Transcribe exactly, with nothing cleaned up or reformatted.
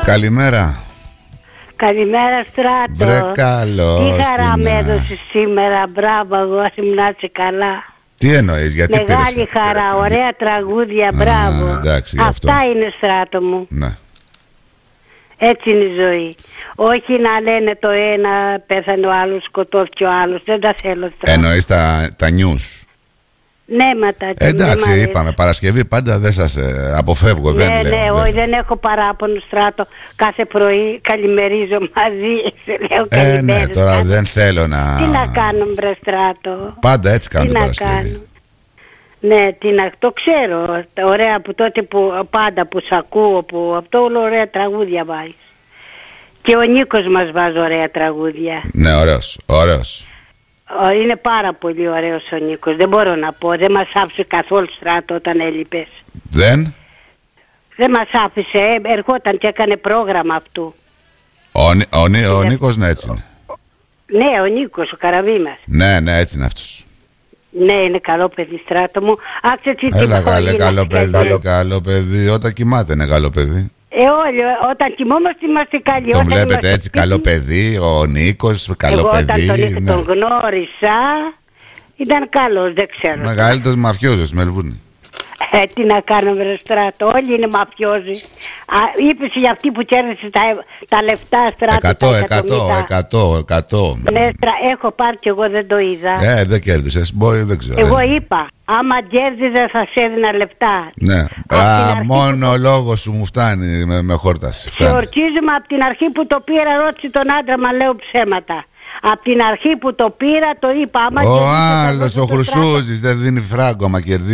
Καλημέρα. Καλημέρα, Στράτο. Βρε καλώς. Τι χαρά την... με έδωσες σήμερα. Μπράβο, αγόρι μου, να είσαι καλά. Τι εννοείς, γιατί Μεγάλη πήρες... χαρά, ωραία τραγούδια, μπράβο. Α, εντάξει, γι' αυτό. Αυτά είναι, Στράτο μου. Ναι. Έτσι είναι η ζωή. Όχι να λένε το ένα πέθανε ο άλλος, σκοτώθηκε ο άλλος. Δεν τα θέλω, Στράτο. Εννοείς τα, τα news. Ναι, μα τα ε, εντάξει, είπαμε Παρασκευή πάντα δεν σας ε, αποφεύγω. Ναι, δεν ναι, λέω, όχι, δεν... δεν έχω παράπονο, Στράτο. Κάθε πρωί καλημερίζω μαζί. Σε λέω Ε, καλημέρα. ναι, τώρα Στράτο. δεν θέλω να... Τι να κάνω, μπρε, Στράτο. Πάντα έτσι κάνω Τι την να Παρασκευή. κάνω. Ναι, τι να, το ξέρω. Τα ωραία που τότε που πάντα που σ' ακούω, που αυτό όλο ωραία τραγούδια βάζεις. Και ο Νίκος μας βάζει ωραία τραγούδια. Ναι, ωραίος, ωραίος. Είναι πάρα πολύ ωραίος ο Νίκος. Δεν μπορώ να πω. Δεν μας άφησε καθόλου, Στράτο, όταν έλειπες. Δεν? Δεν μας άφησε. Ε, ερχόταν και έκανε πρόγραμμα αυτού. Ο, Νί- ο, Νί- ο Νίκος ναι, έτσι είναι. Ναι, ο Νίκος, ο Καραβίμας. Ναι, ναι, έτσι είναι αυτός. Ναι, είναι καλό παιδί, Στράτο μου. Άκουσε τι Έλα τύπο καλέ, είναι. καλό παιδί, Καλό. καλό παιδί. Όταν κοιμάται είναι καλό παιδί. Ε, όλοι, όταν κοιμόμαστε είμαστε καλοί. Τον Όταν βλέπετε είμαστε έτσι, σπίτι, καλό παιδί, ο Νίκος, καλό εγώ παιδί. όταν τον, ναι. τον γνώρισα, ήταν καλός, δεν ξέρω. Μεγαλύτερος μαφιόζος στη Μελβούρνη. Ε, τι να κάνουμε, ρε Στράτο, όλοι είναι μαφιόζοι. Α, είπες για αυτή που κέρδισε τα, τα λεφτά, Στράτο. Εκατό, τα εκατό, εκατομμύρια. εκατό, εκατό. Ναι, στρα, έχω πάρει και εγώ δεν το είδα. Ε, δεν κέρδισες, μπορεί, δεν ξέρω. Εγώ είπα, άμα κέρδιζα θα σε έδινα λεφτά. Ναι, Απ' την α, αρχή μόνο που- ο λόγος σου μου φτάνει με, με χόρταση. Σε Φτάνει. ορκίζομαι από την αρχή που το πήρα, ρώτησε τον άντρα, μα λέω ψέματα. Από την αρχή που το πήρα το είπα. Άμα Ο κερδίζω, θα άλλος, δώσω ο το Στράτο. Χρυσούζης, δεν δίνει φράγκο άμα κερδίσει.